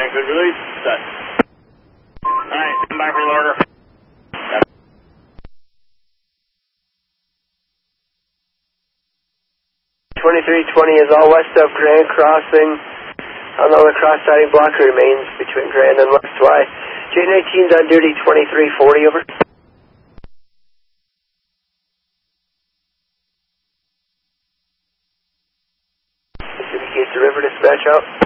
good release. Set. Alright, stand by for your order. 2320 is all west of Grand Crossing. Another cross-siding block remains between Grand and West Y. J19's on duty, 2340, over. Indicates the river dispatch out.